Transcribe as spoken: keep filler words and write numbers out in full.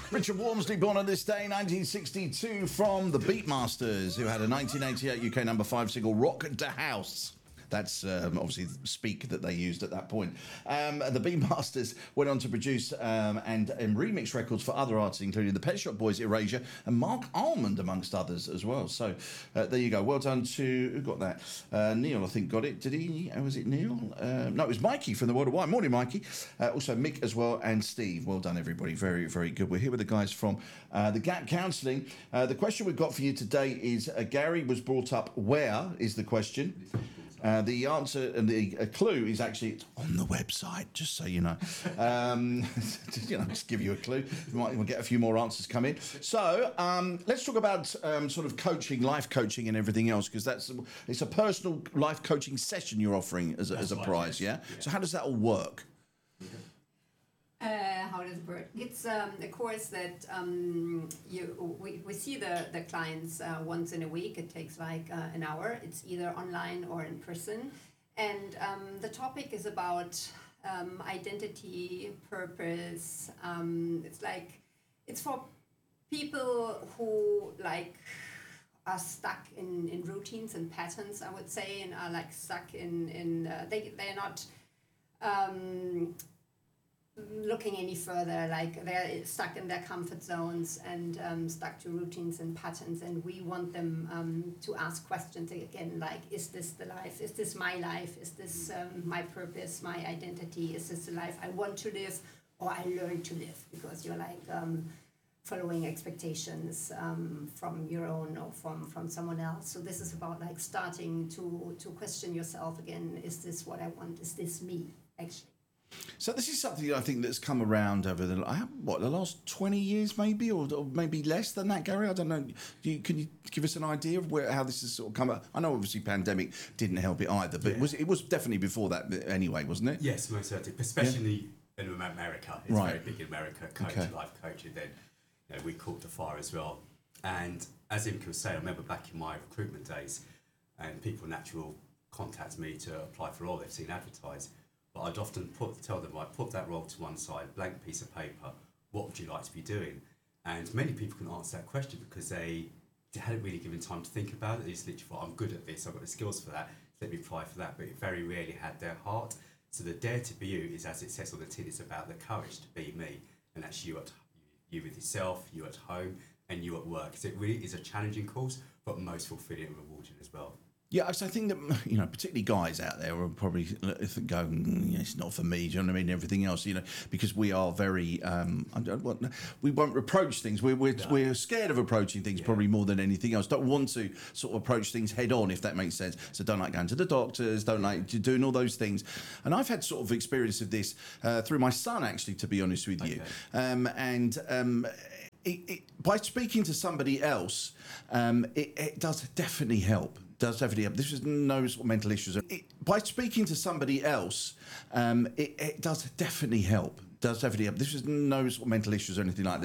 Richard Walmsley, born on this day, nineteen sixty-two, from the Beatmasters, who had a nineteen eighty-eight U K number five single, Rock the House. That's um, obviously the speak that they used at that point. Um, the Beatmasters went on to produce um, and, and remix records for other artists, including the Pet Shop Boys, Erasure, and Mark Almond, amongst others as well. So uh, there you go. Well done to, who got that? Uh, Neil, I think, got it. Did he? Oh, was it Neil? Uh, no, it was Mikey from the World of Wine. Morning, Mikey. Uh, also Mick as well, and Steve. Well done, everybody. Very, very good. We're here with the guys from uh, the Gap Counselling. Uh, the question we've got for you today is, uh, Gary was brought up where, is the question. Uh, the answer and the uh, clue is actually it's on the website, just so you know. Um, you know, just give you a clue. We might we'll get a few more answers come in. So um, let's talk about um, sort of coaching, life coaching, and everything else, because that's it's a personal life coaching session you're offering as a, as a right, prize. yes. Yeah? yeah. So how does that all work? Uh, how does it work? It's um, a course that um, you we, we see the, the clients uh, once in a week. It takes like uh, an hour. It's either online or in person. And um, the topic is about um, identity, purpose. Um, it's like, it's for people who like are stuck in, in routines and patterns, I would say, and are like stuck in, in uh, they, they're not... Um, looking any further, like they're stuck in their comfort zones and um, stuck to routines and patterns, and we want them um, to ask questions again, like, is this the life? Is this my life? Is this um, my purpose, my identity? Is this the life I want to live or I learn to live? Because you're like um, following expectations um, from your own or from, from someone else. So this is about like starting to, to question yourself again. Is this what I want? Is this me, actually? So this is something I think that's come around over the what the last twenty years, maybe, or, or maybe less than that, Gary. I don't know. Do you, can you give us an idea of where how this has sort of come up? I know obviously pandemic didn't help it either, but Yeah. it was it was definitely before that anyway, wasn't it? Yes, most certainly, especially yeah. in America. It's right. very big in America. Coach, okay. life coaching. Then you know, we caught the fire as well. And as Imke was saying, I remember back in my recruitment days, and people naturally contact me to apply for a role they've seen advertised. But I'd often put tell them, right, put that role to one side, blank piece of paper. What would you like to be doing? And many people can answer that question because they hadn't really given time to think about it. They just literally thought, I'm good at this, I've got the skills for that, let me apply for that. But it very rarely had their heart. So the dare to be you is, as it says on the tin, it's about the courage to be me. And that's you at you with yourself, you at home, and you at work. So it really is a challenging course, but most fulfilling and rewarding as well. Yeah, so I think that, you know, particularly guys out there will probably go, mm, it's not for me, do you know what I mean, everything else, you know, because we are very, um, I don't want, we won't approach things, we're, we're, no. we're scared of approaching things yeah. probably more than anything else, don't want to sort of approach things head on, if that makes sense, so don't like going to the doctors, don't like doing all those things, and I've had sort of experience of this uh, through my son, actually, to be honest with okay. you, um, and... Um, It, it, by speaking to somebody else, um, it, it does definitely help. Does definitely help. This is no sort of mental issues. It, by speaking to somebody else, um, it, it does definitely help. Does definitely help. This is no sort of mental issues or anything like that.